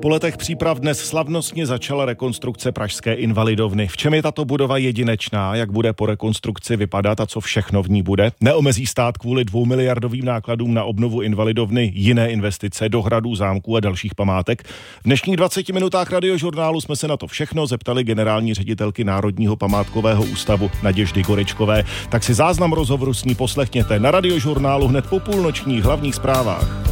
Po letech příprav dnes slavnostně začala rekonstrukce pražské Invalidovny. V čem je tato budova jedinečná, jak bude po rekonstrukci vypadat a co všechno v ní bude? Neomezí stát kvůli 2 miliardovým nákladům na obnovu Invalidovny jiné investice do hradů, zámků a dalších památek? V dnešních 20 minutách Radiožurnálu jsme se na to všechno zeptali generální ředitelky Národního památkového ústavu Naděždy Gorečkové. Tak si záznam rozhovoru s ní poslechněte na Radiožurnálu hned po půlnočních hlavních zprávách.